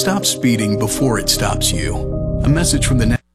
Stop speeding before it stops you. A message from the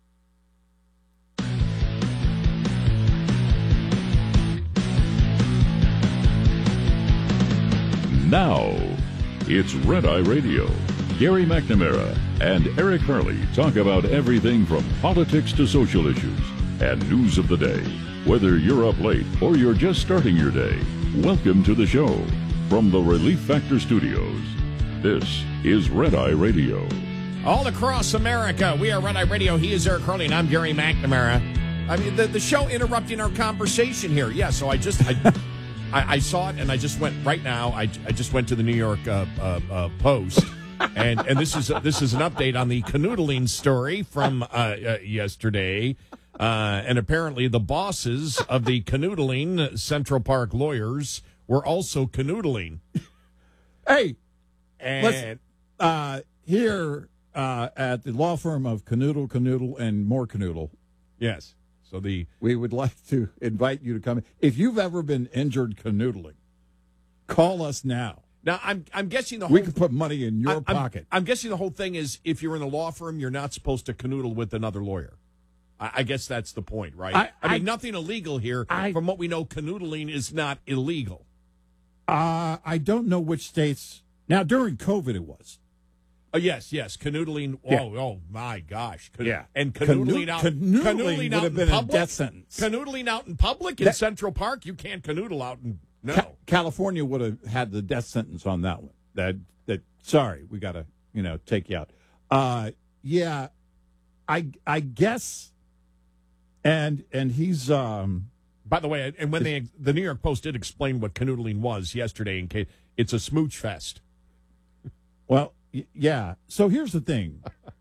Now, it's Red Eye Radio. Gary McNamara and Eric Hurley talk about everything from politics to social issues and news of the day. Whether you're up late or you're just starting your day, welcome to the show. From the Relief Factor Studios, this is Red Eye Radio. All across America, we are Red Eye Radio. He is Eric Hurley, and I'm Gary McNamara. I mean, the show interrupting our conversation here. Yeah, so I saw it, and I just went right now. I just went to the New York Post, and this is an update on the canoodling story from yesterday. And apparently, the bosses of the canoodling Central Park lawyers were also canoodling. Hey, and here at the law firm of Canoodle, and more Canoodle. Yes. So we would like to invite you to come in. If you've ever been injured canoodling, call us now. Now, I'm guessing the whole... We can put money in your pocket. I'm guessing the whole thing is if you're in a law firm, you're not supposed to canoodle with another lawyer. I guess that's the point, right? I mean, nothing illegal here. From what we know, canoodling is not illegal. I don't know which states... Now, during COVID, it was. Yes, canoodling. Yeah. Oh my gosh! Yeah, and canoodling out. Canoodling would have been a death sentence. Canoodling out in public in Central Park, you can't canoodle out in California would have had the death sentence on that one. That sorry, we got to take you out. Yeah, I guess. And he's. By the way, and when the New York Post did explain what canoodling was yesterday, in case it's a smooch fest. Well. Yeah. So here's the thing.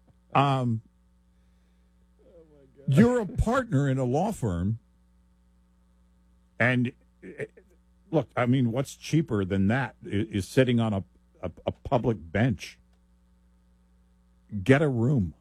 You're a partner in a law firm. And look, I mean, what's cheaper than that is sitting on a public bench. Get a room.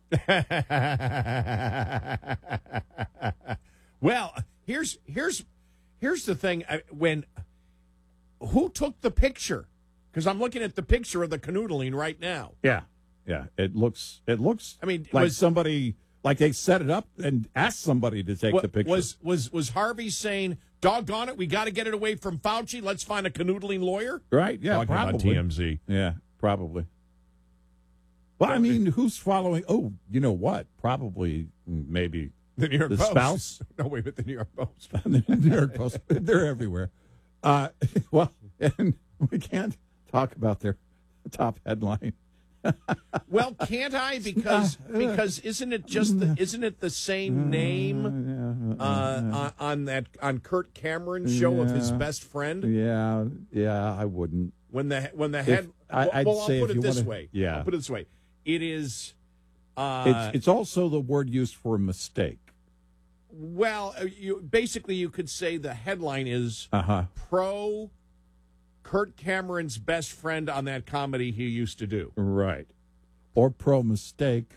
Well, here's the thing. Who took the picture? Because I'm looking at the picture of the canoodling right now. Yeah. It looks. I mean, like somebody, like they set it up and asked somebody to take the picture. Was Harvey saying, "Doggone it, we got to get it away from Fauci. Let's find a canoodling lawyer." Right? Yeah, talking probably. about TMZ. Yeah, probably. Well, I mean, who's following? Oh, you know what? Probably, maybe the New York Post. Spouse. No, wait, but the New York Post. The New York Post. They're everywhere. Well, and we can't talk about their top headline. Well, can't I? Because isn't it the same name on Kurt Cameron's show of his best friend? Yeah, I wouldn't. When the head. I'll put it this way. Yeah, I'll put it this way. It is. It's also the word used for a mistake. Well, you could say the headline is pro Kurt Cameron's best friend on that comedy he used to do. Right. Or pro mistake.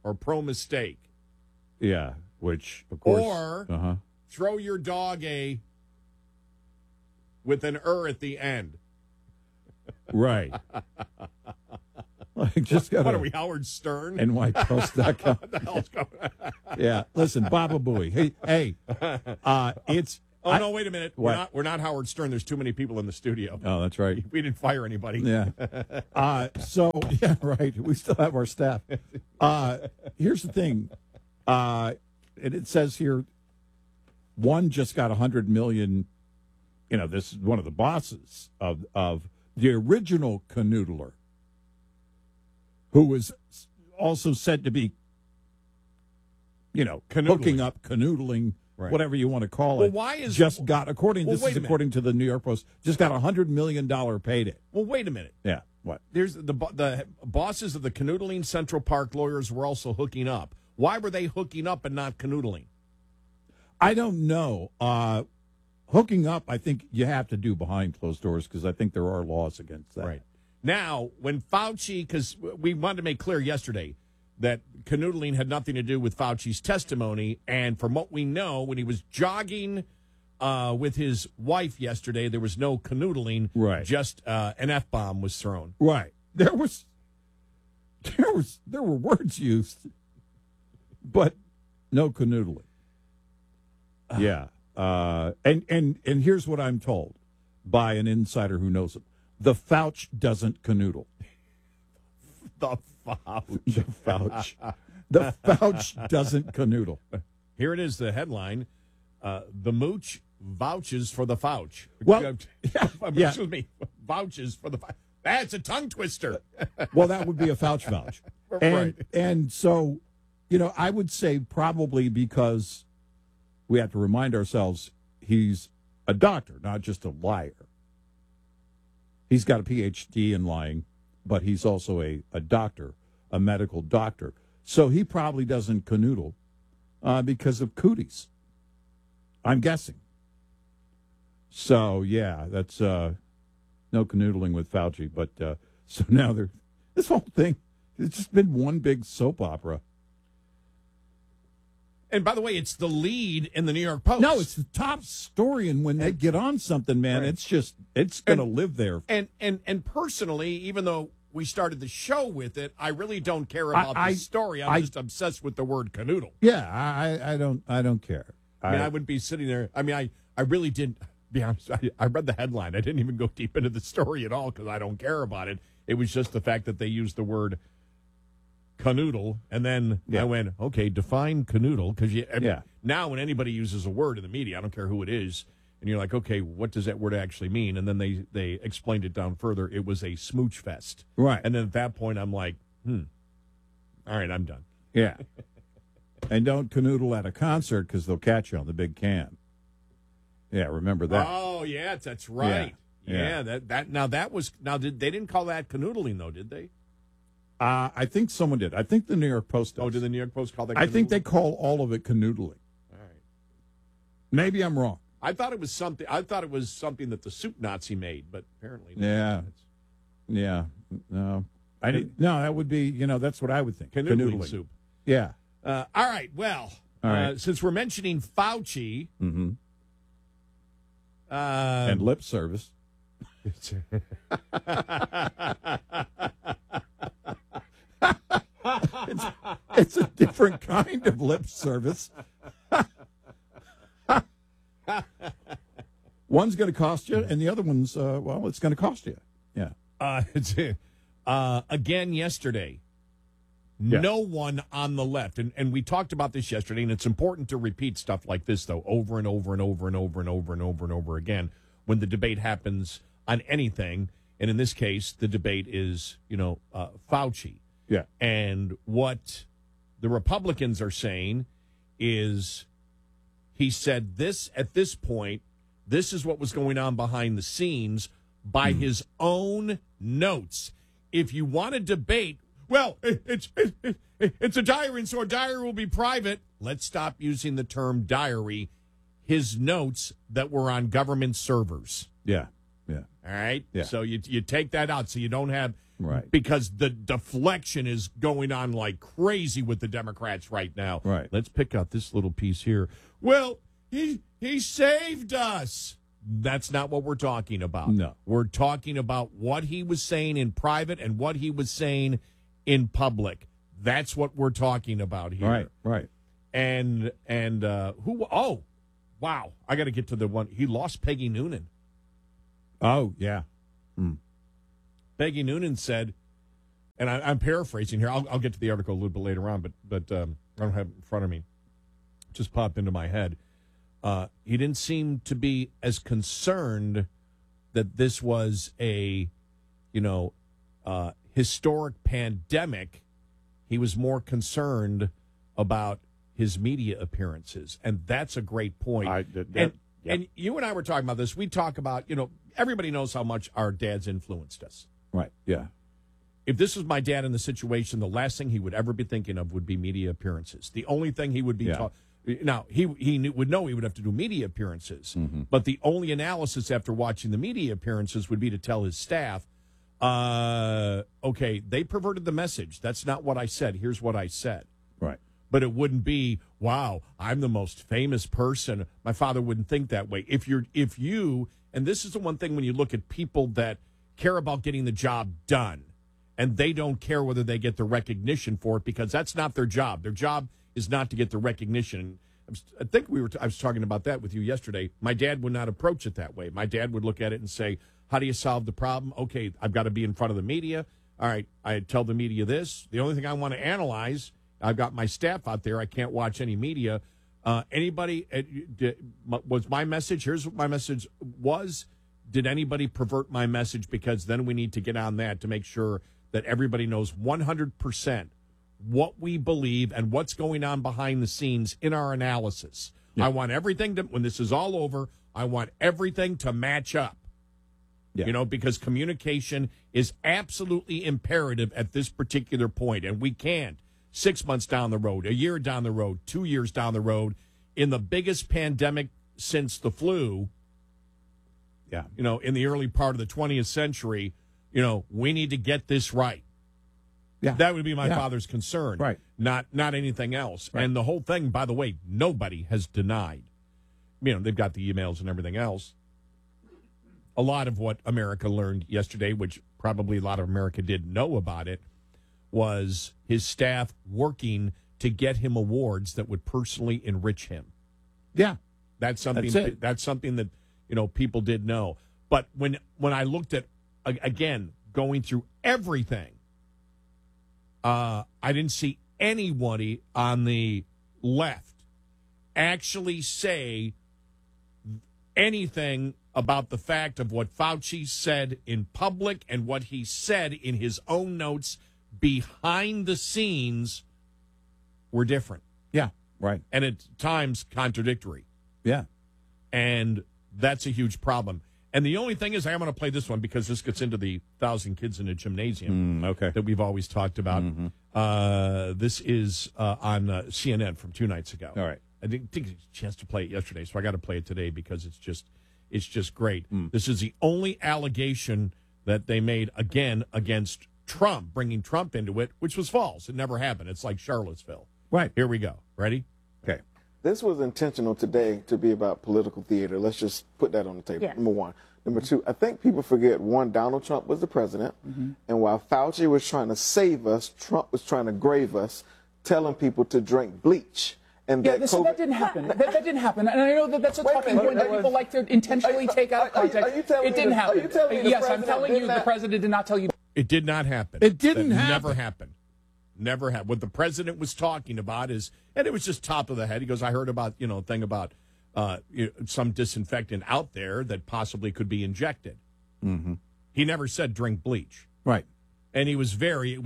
Yeah, which, of course. Or throw your dog with an at the end. Right. Just got what are we, Howard Stern? NYPost.com. What the hell's going on? Yeah, listen, Baba Booey. Hey, it's... Oh, no, wait a minute. What? We're not Howard Stern. There's too many people in the studio. Oh, that's right. We didn't fire anybody. Yeah. Yeah, right. We still have our staff. Here's the thing. It says here, one just got $100 million. This is one of the bosses of the original canoodler, who was also said to be, hooking up, canoodling, right, whatever you want to call it. Why is according to the New York Post, just got $100 million payday. Well, wait a minute. Yeah. What? There's the bosses of the canoodling Central Park lawyers were also hooking up. Why were they hooking up and not canoodling? I don't know. Hooking up, I think you have to do behind closed doors because I think there are laws against that. Right. Now, when Fauci, because we wanted to make clear yesterday that canoodling had nothing to do with Fauci's testimony, and from what we know, when he was jogging with his wife yesterday, there was no canoodling. Right. Just an F-bomb was thrown. Right. There was... there were words used, but no canoodling. Yeah. And here's what I'm told by an insider who knows him. The Fauch doesn't canoodle. The Fauch. The Fauch. The Fauch doesn't canoodle. Here it is, the headline. The Mooch vouches for the Fauch. Well, yeah. Excuse me. Vouches for the Fauch. That's a tongue twister. Well, that would be a Fauch vouch. Right. And so, I would say probably because we have to remind ourselves he's a doctor, not just a liar. He's got a PhD in lying, but he's also a doctor, a medical doctor. So he probably doesn't canoodle because of cooties. I'm guessing. So, yeah, that's no canoodling with Fauci. But so now this whole thing, it's just been one big soap opera. And by the way, it's the lead in the New York Post. No, it's the top story, and when they get on something, man, right. it's going to live there. And personally, even though we started the show with it, I really don't care about the story. I'm just obsessed with the word canoodle. Yeah, I don't care. I wouldn't be sitting there. I mean, I really didn't. Be honest, I read the headline. I didn't even go deep into the story at all because I don't care about it. It was just the fact that they used the word canoodle, and then I went, okay, define canoodle, because now when anybody uses a word in the media, I don't care who it is, and you're like, okay, what does that word actually mean? And then they explained it down further. It was a smooch fest. Right. And then at that point, I'm like, all right, I'm done. Yeah. And don't canoodle at a concert because they'll catch you on the big can. Yeah, remember that. Oh, yeah, that's right. Yeah. They didn't call that canoodling, though, did they? I think someone did. I think the New York Post does. Oh, did the New York Post call that canoodling? I think they call all of it canoodling. All right. Maybe I'm wrong. I thought it was something that the soup Nazi made, but apparently not. Yeah. Yeah. No. That would be, that's what I would think. Canoodling soup. Yeah. All right. Well, since we're mentioning Fauci. Mm-hmm. And lip service. It's a different kind of lip service. One's going to cost you, and the other one's, it's going to cost you. Yeah. Again yesterday, no one on the left, and we talked about this yesterday, and it's important to repeat stuff like this, though, over and over and over and over and over and over and over again when the debate happens on anything, and in this case, the debate is, Fauci. Yeah. And what the Republicans are saying is he said this at this point, this is what was going on behind the scenes by his own notes. If you want to debate, well, it's a diary, and so a diary will be private. Let's stop using the term diary. His notes that were on government servers. Yeah. Yeah. All right? Yeah. So you take that out so you don't have... Right. Because the deflection is going on like crazy with the Democrats right now. Right. Let's pick out this little piece here. Well, he saved us. That's not what we're talking about. No. We're talking about what he was saying in private and what he was saying in public. That's what we're talking about here. Right, right. And who? Oh, wow. I got to get to the one. He lost Peggy Noonan. Oh, yeah. Peggy Noonan said, and I'm paraphrasing here. I'll get to the article a little bit later on, but I don't have it in front of me. It just popped into my head. He didn't seem to be as concerned that this was a, historic pandemic. He was more concerned about his media appearances, and that's a great point. And you and I were talking about this. We talk about, everybody knows how much our dads influenced us. Right, yeah. If this was my dad in the situation, the last thing he would ever be thinking of would be media appearances. The only thing he would be now he would know he would have to do media appearances, but the only analysis after watching the media appearances would be to tell his staff, okay, they perverted the message. That's not what I said. Here's what I said. Right. But it wouldn't be, wow, I'm the most famous person. My father wouldn't think that way. If you, and this is the one thing when you look at people that care about getting the job done, and they don't care whether they get the recognition for it because that's not their job. Their job is not to get the recognition. I think I was talking about that with you yesterday. My dad would not approach it that way. My dad would look at it and say, how do you solve the problem? Okay, I've got to be in front of the media. All right, I tell the media this. The only thing I want to analyze, I've got my staff out there. I can't watch any media. Anybody, was my message, here's what my message was. Did anybody pervert my message? Because then we need to get on that to make sure that everybody knows 100% what we believe and what's going on behind the scenes in our analysis. Yeah. I want everything to, when this is all over, I want everything to match up. Yeah. Because communication is absolutely imperative at this particular point, and we can't 6 months down the road, a year down the road, 2 years down the road, in the biggest pandemic since the flu, in the early part of the 20th century, we need to get this right. Yeah. That would be my father's concern, right? Not anything else. Right. And the whole thing, by the way, nobody has denied. They've got the emails and everything else. A lot of what America learned yesterday, which probably a lot of America didn't know about it, was his staff working to get him awards that would personally enrich him. Yeah, that's something. That's something that people did know. But when I looked at again going through everything, I didn't see anybody on the left actually say anything about the fact of what Fauci said in public and what he said in his own notes behind the scenes were different. Yeah, right. And at times contradictory. Yeah. And that's a huge problem. And the only thing is, I'm going to play this one because this gets into the 1,000 kids in a gymnasium that we've always talked about. Mm-hmm. This is on CNN from 2 nights ago. All right. I didn't get a chance to play it yesterday, so I got to play it today because it's just great. This is the only allegation that they made again against Trump, bringing Trump into it, which was false. It never happened. It's like Charlottesville. Right. Here we go. Ready? Okay. This was intentional today to be about political theater. Let's just put that on the table, number one. Number two, I think people forget, one, Donald Trump was the president, and while Fauci was trying to save us, Trump was trying to grave us, telling people to drink bleach. And that didn't happen. That didn't happen. And I know that that's a talking point that people like to intentionally take out of context. It didn't happen. Yes, I'm telling you the president did not tell you. It did not happen. It didn't happen. Never happened. Never happened. What the president was talking about is, and it was just top of the head. He goes, I heard about, thing about some disinfectant out there that possibly could be injected. Mm-hmm. He never said drink bleach. Right. And it was very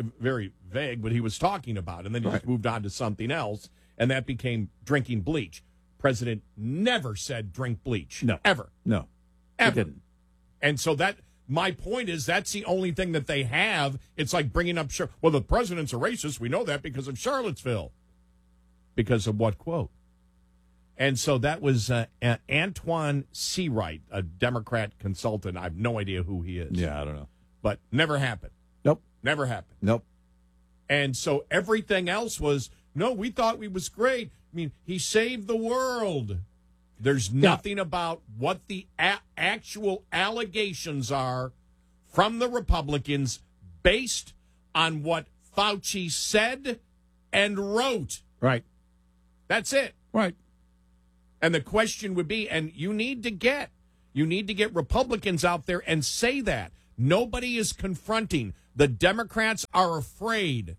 vague what he was talking about. And then he just moved on to something else, and that became drinking bleach. President never said drink bleach. No. Ever. No. Ever. He didn't. And so my point is that's the only thing that they have. It's like bringing up, well, the president's a racist. We know that because of Charlottesville. Because of what quote? And so that was Antoine Seawright, a Democrat consultant. I have no idea who he is. Yeah, I don't know. But never happened. Nope. Never happened. Nope. And so everything else was, no, we thought we was great. I mean, he saved the world. There's nothing about what the actual allegations are from the Republicans based on what Fauci said and wrote. Right. That's it. Right. And the question would be, and you need to get Republicans out there and say that. Nobody is confronting. The Democrats are afraid.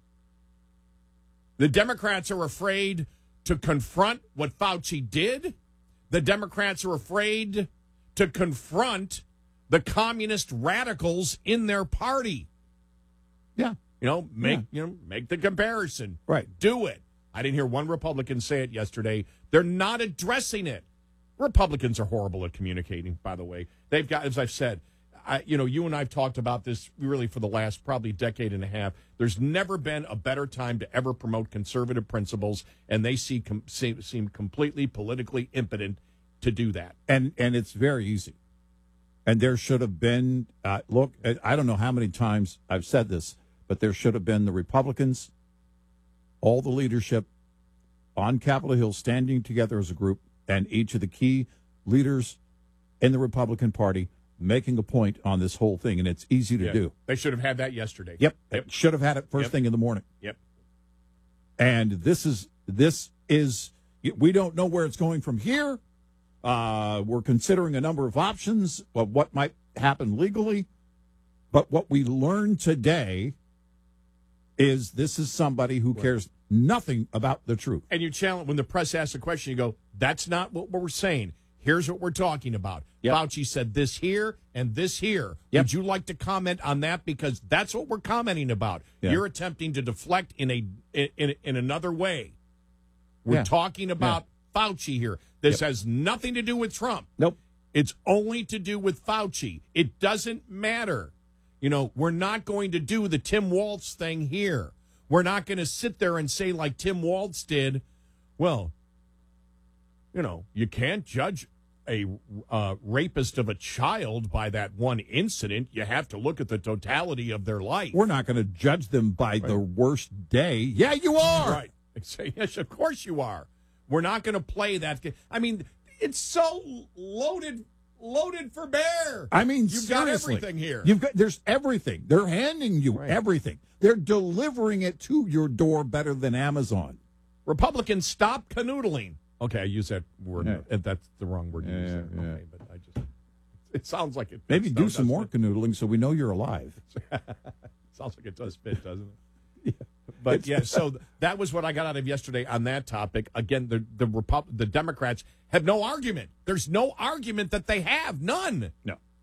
The Democrats are afraid to confront what Fauci did. The Democrats are afraid to confront the communist radicals in their party. Yeah. Make the comparison. Right. Do it. I didn't hear one Republican say it yesterday. They're not addressing it. Republicans are horrible at communicating, by the way. They've got, as I've said, you and I have talked about this really for the last probably decade and a half. There's never been a better time to ever promote conservative principles, and they seem completely politically impotent to do that. And it's very easy. And there should have been, look, I don't know how many times I've said this, but there should have been the Republicans, all the leadership on Capitol Hill standing together as a group, and each of the key leaders in the Republican Party making a point on this whole thing, and it's easy to do. They should have had that yesterday. Yep. Should have had it first thing in the morning. Yep. And this is we don't know where it's going from here. We're considering a number of options of what might happen legally. But what we learned today is this is somebody who cares nothing about the truth. And you challenge, when the press asks a question, you go, that's not what we're saying. Here's what we're talking about. Yep. Fauci said this here and this here. Yep. Would you like to comment on that? Because that's what we're commenting about. Yeah. You're attempting to deflect in another way. We're talking about Fauci here. This has nothing to do with Trump. Nope. It's only to do with Fauci. It doesn't matter. You know, we're not going to do the Tim Walz thing here. We're not going to sit there and say like Tim Walz did, well, you know, you can't judge a rapist of a child by that one incident. You have to look at the totality of their life. We're not going to judge them by the worst day. Yeah, you are. Right. Yes, of course you are. We're not going to play that game. I mean, it's so loaded for bear. I mean, you've got everything here. There's everything. They're handing you everything. They're delivering it to your door better than Amazon. Republicans, stop canoodling. Okay, I use that word. Yeah. That's the wrong word to use. Okay, but it sounds like it. Maybe do some more canoodling so we know you're alive. Sounds like it does fit, doesn't it? Yeah. But so that was what I got out of yesterday on that topic. Again, the Democrats have no argument. There's no argument that they have. None.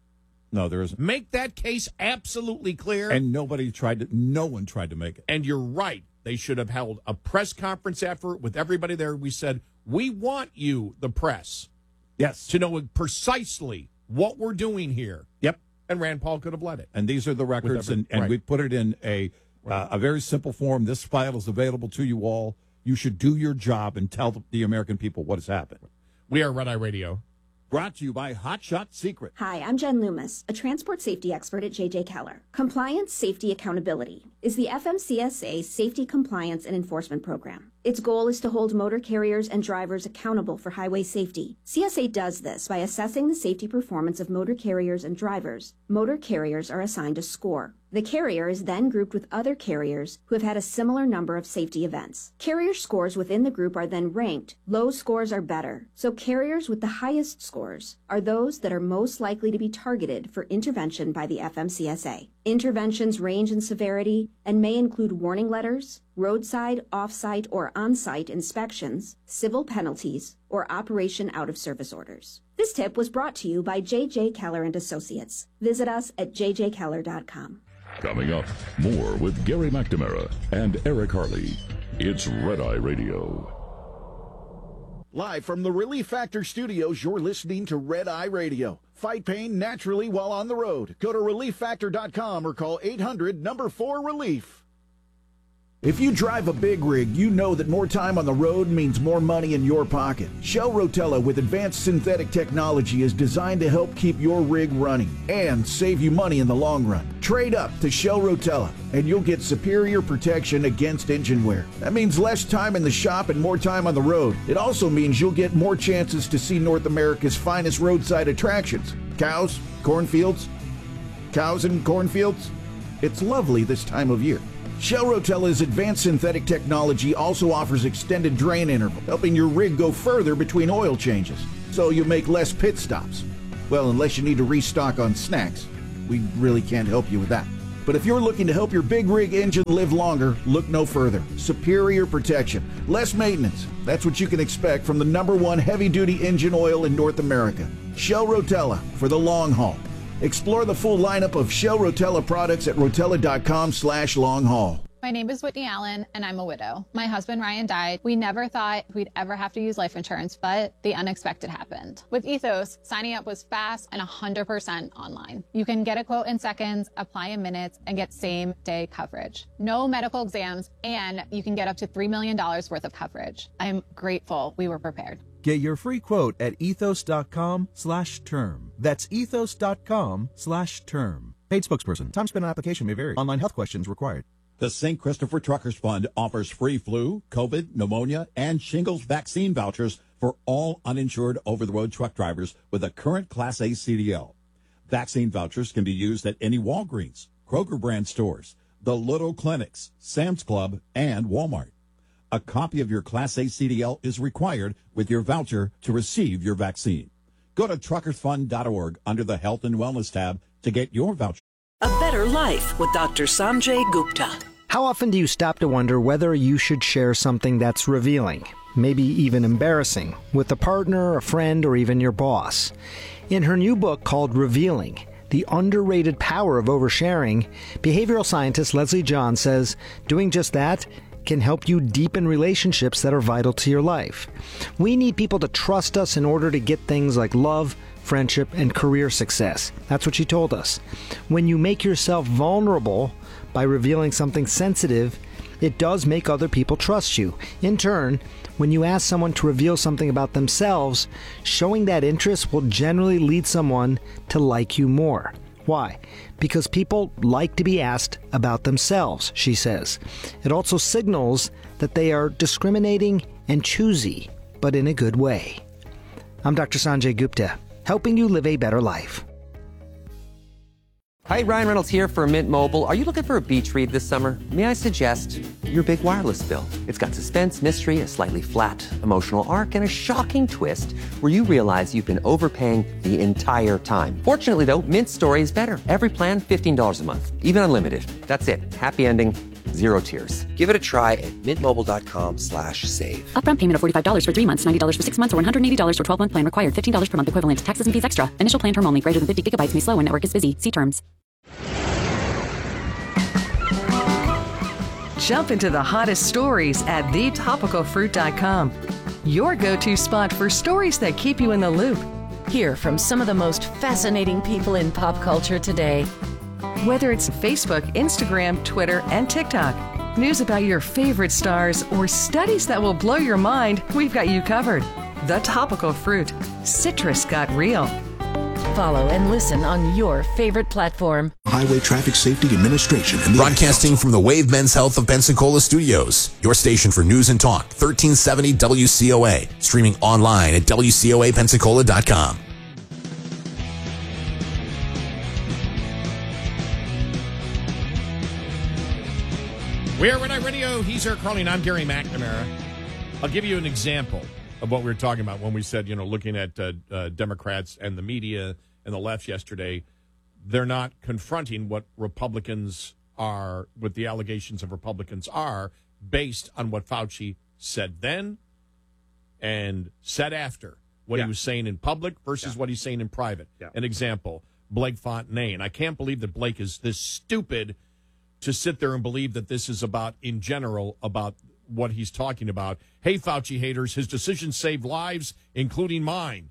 No, there isn't. Make that case absolutely clear. And no one tried to make it. And you're right. They should have held a press conference after with everybody there. We said, we want you, the press, to know precisely what we're doing here. Yep. And Rand Paul could have led it. And these are the records, and we put it in a very simple form. This file is available to you all. You should do your job and tell the American people what has happened. We are Red Eye Radio. Brought to you by Hot Shot Secret. Hi, I'm Jen Loomis, a transport safety expert at J.J. Keller. Compliance, Safety, Accountability is the FMCSA Safety, Compliance, and Enforcement Program. Its goal is to hold motor carriers and drivers accountable for highway safety. CSA does this by assessing the safety performance of motor carriers and drivers. Motor carriers are assigned a score. The carrier is then grouped with other carriers who have had a similar number of safety events. Carrier scores within the group are then ranked. Low scores are better, so carriers with the highest scores are those that are most likely to be targeted for intervention by the FMCSA. Interventions range in severity and may include warning letters, roadside, off-site, or on-site inspections, civil penalties, or operation out-of-service orders. This tip was brought to you by J.J. Keller & Associates. Visit us at jjkeller.com. Coming up, more with Gary McNamara and Eric Harley. It's Red Eye Radio. Live from the Relief Factor studios, you're listening to Red Eye Radio. Fight pain naturally while on the road. Go to relieffactor.com or call 800-4-RELIEF. If you drive a big rig, you know that more time on the road means more money in your pocket. Shell Rotella with advanced synthetic technology is designed to help keep your rig running and save you money in the long run. Trade up to Shell Rotella and you'll get superior protection against engine wear. That means less time in the shop and more time on the road. It also means you'll get more chances to see North America's finest roadside attractions. Cows, cornfields, cows and cornfields. It's lovely this time of year. Shell Rotella's advanced synthetic technology also offers extended drain interval, helping your rig go further between oil changes, so you make less pit stops. Well, unless you need to restock on snacks. We really can't help you with that. But if you're looking to help your big rig engine live longer, look no further. Superior protection, less maintenance. That's what you can expect from the #1 heavy-duty engine oil in North America. Shell Rotella for the long haul. Explore the full lineup of Shell Rotella products at rotella.com/long-haul. My name is Whitney Allen, and I'm a widow. My husband, Ryan, died. We never thought we'd ever have to use life insurance, but the unexpected happened. With Ethos, signing up was fast and 100% online. You can get a quote in seconds, apply in minutes, and get same-day coverage. No medical exams, and you can get up to $3 million worth of coverage. I'm grateful we were prepared. Get your free quote at ethos.com/term. That's ethos.com/term. Paid spokesperson. Time spent on application may vary. Online health questions required. The St. Christopher Truckers Fund offers free flu, COVID, pneumonia, and shingles vaccine vouchers for all uninsured over-the-road truck drivers with a current Class A CDL. Vaccine vouchers can be used at any Walgreens, Kroger brand stores, the Little Clinics, Sam's Club, and Walmart. A copy of your Class A CDL is required with your voucher to receive your vaccine. Go to truckersfund.org under the Health and Wellness tab to get your voucher. A Better Life with Dr. Sanjay Gupta. How often do you stop to wonder whether you should share something that's revealing, maybe even embarrassing, with a partner, a friend, or even your boss? In her new book called Revealing, The Underrated Power of Oversharing, behavioral scientist Leslie John says doing just that can help you deepen relationships that are vital to your life. We need people to trust us in order to get things like love, friendship, and career success. That's what she told us. When you make yourself vulnerable by revealing something sensitive, it does make other people trust you. In turn, when you ask someone to reveal something about themselves, showing that interest will generally lead someone to like you more. Why? Because people like to be asked about themselves, she says. It also signals that they are discriminating and choosy, but in a good way. I'm Dr. Sanjay Gupta, helping you live a better life. Hi, Ryan Reynolds here for Mint Mobile. Are you looking for a beach read this summer? May I suggest your big wireless bill? It's got suspense, mystery, a slightly flat, emotional arc, and a shocking twist where you realize you've been overpaying the entire time. Fortunately, though, Mint's story is better. Every plan, $15 a month, even unlimited. That's it. Happy ending, zero tears. Give it a try at mintmobile.com/save. Upfront payment of $45 for 3 months, $90 for 6 months, or $180 for 12-month plan required. $15 per month equivalent. Taxes and fees extra. Initial plan term only. Greater than 50 gigabytes may slow when network is busy. See terms. Jump into the hottest stories at thetopicalfruit.com. Your go-to spot for stories that keep you in the loop. Hear from some of the most fascinating people in pop culture today. Whether it's Facebook, Instagram, Twitter, and TikTok, news about your favorite stars, or studies that will blow your mind, we've got you covered. The Topical Fruit. Citrus got real. Follow and listen on your favorite platform. Highway Traffic Safety Administration. And broadcasting from the Wave Men's Health of Pensacola Studios. Your station for news and talk. 1370 WCOA. Streaming online at WCOAPensacola.com. We are Red Eye Radio. He's Eric Carly, and I'm Gary McNamara. I'll give you an example of what we were talking about when we said, looking at Democrats and the media and the left yesterday. They're not confronting what Republicans are, what the allegations of Republicans are, based on what Fauci said then and said after, what he was saying in public versus what he's saying in private. An example, Blake Fontaine. I can't believe that Blake is this stupid to sit there and believe that this is about, in general, about what he's talking about. Hey, Fauci haters, his decision saved lives, including mine.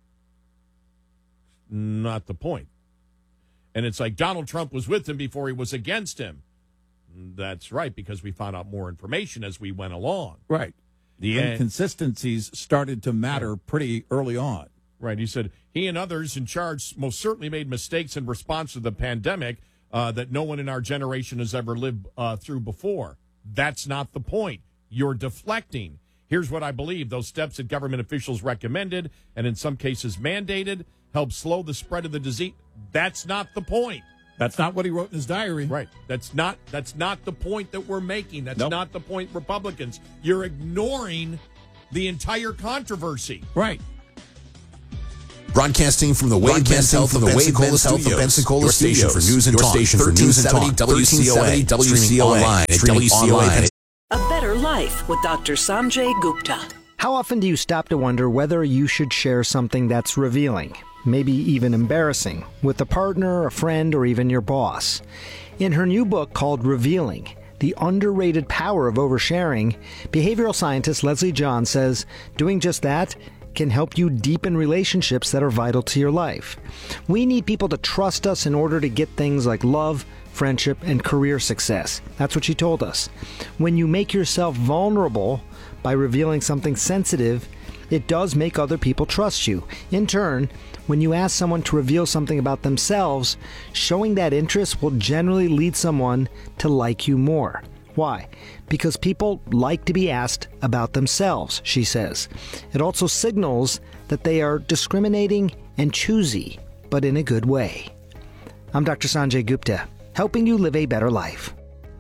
Not the point. And it's like Donald Trump was with him before he was against him. That's right, because we found out more information as we went along. Right. The inconsistencies started to matter pretty early on. Right. He said he and others in charge most certainly made mistakes in response to the pandemic that no one in our generation has ever lived through before. That's not the point. You're deflecting. Here's what I believe. Those steps that government officials recommended and in some cases mandated help slow the spread of the disease. That's not the point. That's not what he wrote in his diary. Right. That's not the point that we're making. That's not the point, Republicans. You're ignoring the entire controversy. Right. Broadcasting from the Wave Men's Health of Pensacola Studios. Your station for news and talk. 1370 WCOA. Streaming online at WCOA. A Better Life with Dr. Sanjay Gupta. How often do you stop to wonder whether you should share something that's revealing, maybe even embarrassing, with a partner, a friend, or even your boss? In her new book called Revealing, The Underrated Power of Oversharing, behavioral scientist Leslie John says doing just that can help you deepen relationships that are vital to your life. We need people to trust us in order to get things like love, friendship, and career success. That's what she told us. When you make yourself vulnerable by revealing something sensitive, it does make other people trust you. In turn, when you ask someone to reveal something about themselves, showing that interest will generally lead someone to like you more. Why? Because people like to be asked about themselves, she says. It also signals that they are discriminating and choosy, but in a good way. I'm Dr. Sanjay Gupta, helping you live a better life.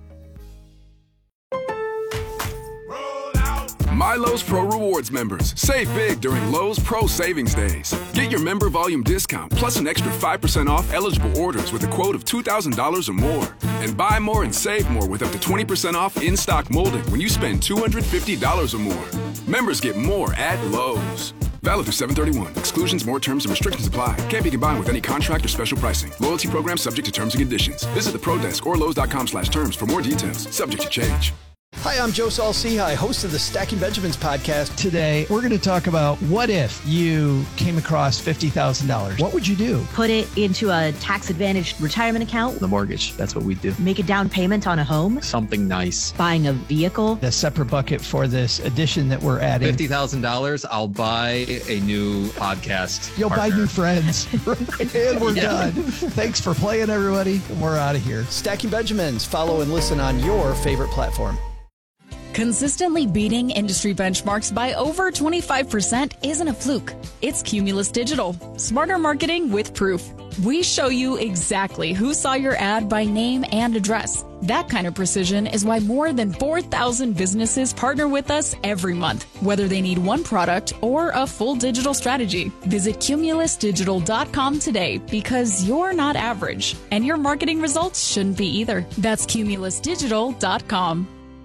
My Lowe's Pro Rewards members, save big during Lowe's Pro Savings Days. Get your member volume discount plus an extra 5% off eligible orders with a quote of $2,000 or more. And buy more and save more with up to 20% off in-stock molding when you spend $250 or more. Members get more at Lowe's. Valid through 7/31. Exclusions, more terms, and restrictions apply. Can't be combined with any contract or special pricing. Loyalty program subject to terms and conditions. Visit the Pro Desk or Lowe's.com/terms for more details. Subject to change. Hi, I'm Joe Saul-Sehy, host of the Stacking Benjamins podcast. Today, we're going to talk about what if you came across $50,000. What would you do? Put it into a tax-advantaged retirement account. The mortgage, that's what we do. Make a down payment on a home. Something nice. Buying a vehicle. A separate bucket for this addition that we're adding. $50,000, I'll buy a new podcast You'll partner. buy new friends. And we're done. Thanks for playing, everybody. We're out of here. Stacking Benjamins. Follow and listen on your favorite platform. Consistently beating industry benchmarks by over 25% isn't a fluke. It's Cumulus Digital. Smarter marketing with proof. We show you exactly who saw your ad by name and address. That kind of precision is why more than 4,000 businesses partner with us every month, whether they need one product or a full digital strategy. Visit cumulusdigital.com today because you're not average, and your marketing results shouldn't be either. That's cumulusdigital.com.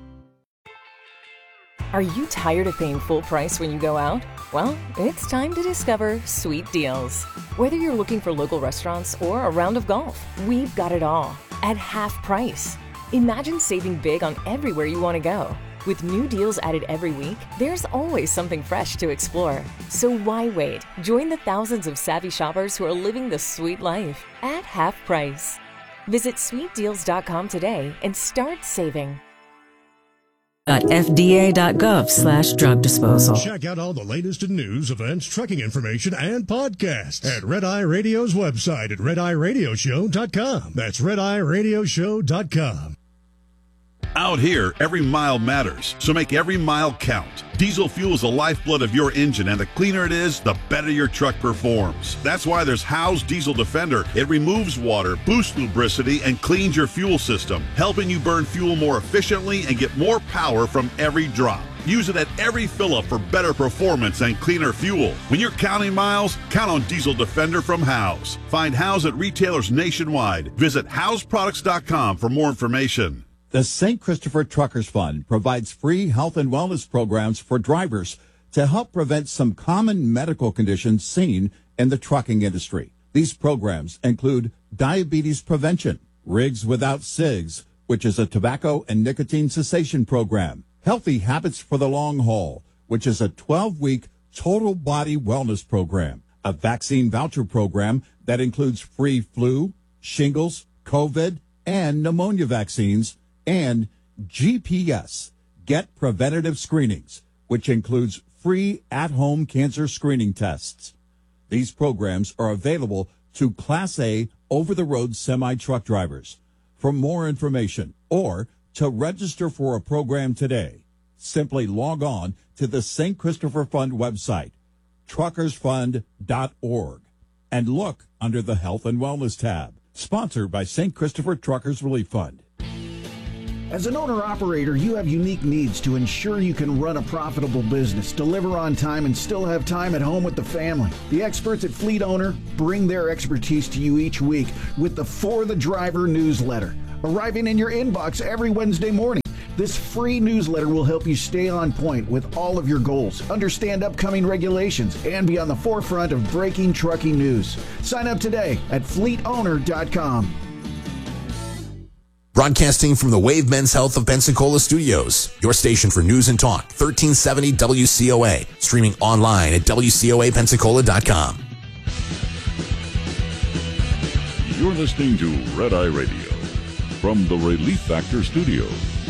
Are you tired of paying full price when you go out? Well, it's time to discover Sweet Deals. Whether you're looking for local restaurants or a round of golf, we've got it all at half price. Imagine saving big on everywhere you want to go. With new deals added every week, there's always something fresh to explore. So why wait? Join the thousands of savvy shoppers who are living the sweet life at half price. Visit sweetdeals.com today and start saving. FDA.gov/drug disposal. Check out all the latest in news, events, trucking information, and podcasts at Red Eye Radio's website at RedEyeRadioshow.com. That's RedEyeRadioshow.com. Out here, every mile matters, so make every mile count. Diesel fuel is the lifeblood of your engine, and the cleaner it is, the better your truck performs. That's why there's Howe's Diesel Defender. It removes water, boosts lubricity, and cleans your fuel system, helping you burn fuel more efficiently and get more power from every drop. Use it at every fill-up for better performance and cleaner fuel. When you're counting miles, count on Diesel Defender from Howe's. Find Howe's at retailers nationwide. Visit Howe'sProducts.com for more information. The St. Christopher Truckers Fund provides free health and wellness programs for drivers to help prevent some common medical conditions seen in the trucking industry. These programs include diabetes prevention, Rigs Without Cigs, which is a tobacco and nicotine cessation program, Healthy Habits for the Long Haul, which is a 12-week total body wellness program, a vaccine voucher program that includes free flu, shingles, COVID, and pneumonia vaccines, and GPS, Get Preventative Screenings, which includes free at-home cancer screening tests. These programs are available to Class A over-the-road semi-truck drivers. For more information or to register for a program today, simply log on to the St. Christopher Fund website, truckersfund.org, and look under the Health and Wellness tab. Sponsored by St. Christopher Truckers Relief Fund. As an owner-operator, you have unique needs to ensure you can run a profitable business, deliver on time, and still have time at home with the family. The experts at Fleet Owner bring their expertise to you each week with the For the Driver newsletter, arriving in your inbox every Wednesday morning. This free newsletter will help you stay on point with all of your goals, understand upcoming regulations, and be on the forefront of breaking trucking news. Sign up today at fleetowner.com. Broadcasting from the Wave Men's Health of Pensacola Studios, your station for news and talk, 1370 WCOA, streaming online at WCOAPensacola.com. You're listening to Red Eye Radio from the Relief Factor Studios.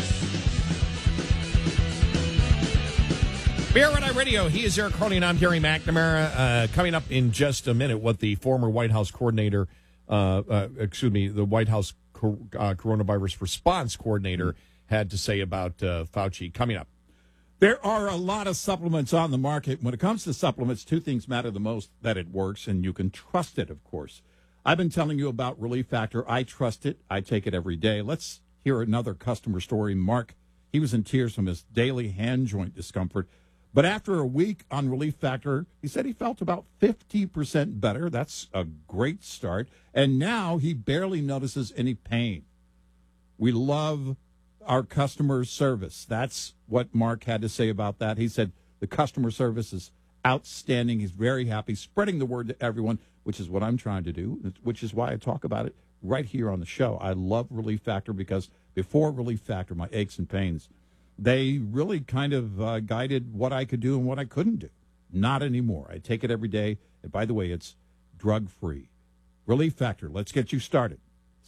Bear Red Eye Radio. He is Eric Crowley, and I'm Gary McNamara. Coming up in just a minute, what the former White House coordinator, the White House coronavirus response coordinator had to say about Fauci. Coming up. There are a lot of supplements on the market. When it comes to supplements, two things matter the most: that it works and you can trust it, of course. I've been telling you about Relief Factor. I trust it. I take it every day. Let's hear another customer story. Mark, he was in tears from his daily hand joint discomfort. But after a week on Relief Factor, he said he felt about 50% better. That's a great start. And now he barely notices any pain. We love our customer service. That's what Mark had to say about that. He said the customer service is outstanding. He's very happy, spreading the word to everyone, which is what I'm trying to do, which is why I talk about it right here on the show. I love Relief Factor because before Relief Factor, my aches and pains, they really kind of guided what I could do and what I couldn't do. Not anymore. I take it every day. And by the way, it's drug-free. Relief Factor, let's get you started.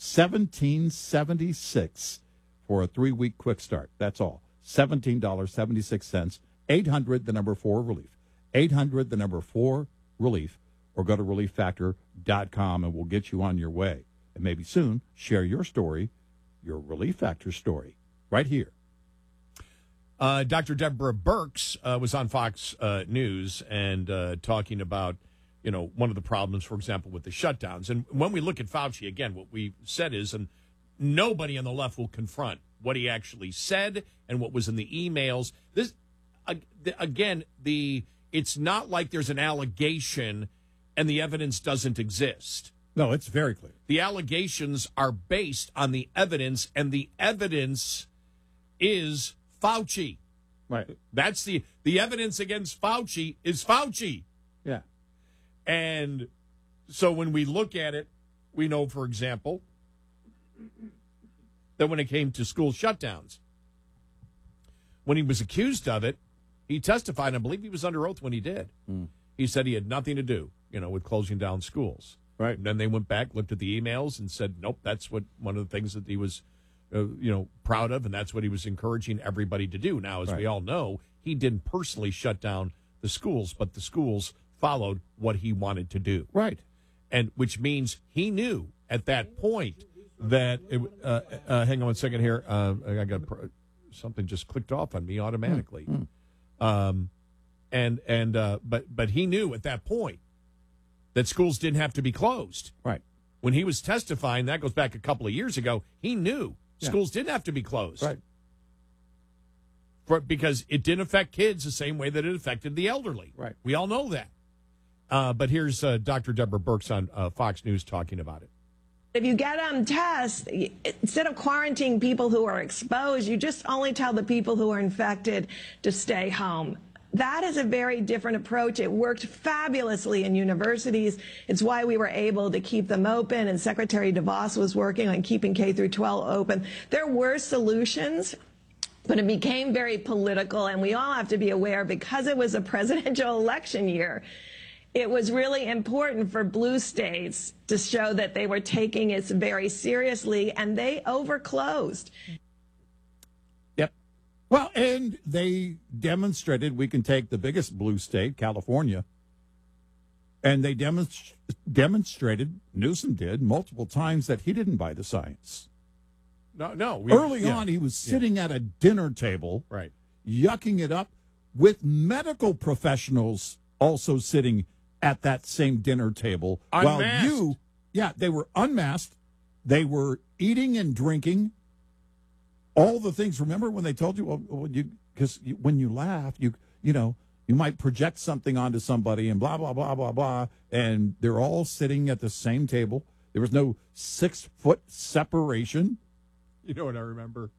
$17.76 for a 3-week quick start. That's all. $17.76. 800, the number 4, Relief. 800, the number 4, Relief. Or go to ReliefFactor.com and we'll get you on your way. And maybe soon, share your story, your Relief Factor story, right here. Dr. Deborah Birx was on Fox News and talking about, one of the problems, for example, with the shutdowns. And when we look at Fauci, again, what we said is, and nobody on the left will confront what he actually said and what was in the emails. This, again, it's not like there's an allegation and the evidence doesn't exist. No, it's very clear. The allegations are based on the evidence, and the evidence is Fauci. Right. That's the evidence against Fauci is Fauci. Yeah. And so when we look at it, we know, for example, that when it came to school shutdowns, when he was accused of it, he testified, and I believe he was under oath when he did. He said he had nothing to do, with closing down schools. Right. And then they went back, looked at the emails, and said, nope, that's one of the things that he was proud of, and that's what he was encouraging everybody to do. Now, as we all know, he didn't personally shut down the schools, but the schools followed what he wanted to do. Right. And which means he knew at that point that hang on 1 second here. I got something just clicked off on me automatically. But he knew at that point that schools didn't have to be closed. Right. When he was testifying, that goes back a couple of years ago, he knew schools didn't have to be closed. Right. Because it didn't affect kids the same way that it affected the elderly. Right. We all know that. But here's Dr. Deborah Birx on Fox News talking about it. If you get tests, instead of quarantining people who are exposed, you just only tell the people who are infected to stay home. That is a very different approach. It worked fabulously in universities. It's why we were able to keep them open, and Secretary DeVos was working on keeping K through 12 open. There were solutions, but it became very political, and we all have to be aware, because it was a presidential election year, it was really important for blue states to show that they were taking it very seriously, and they overclosed. Yep. Well, and they demonstrated, we can take the biggest blue state, California, and they demonstrated, Newsom did, multiple times that he didn't buy the science. No. Early on, he was sitting at a dinner table, right, yucking it up with medical professionals also sitting at that same dinner table. Unmasked. While they were unmasked. They were eating and drinking. All the things. Remember when they told you, because when you laugh, you might project something onto somebody and blah, blah, blah, blah, blah. And they're all sitting at the same table. There was no 6-foot separation. You know what I remember?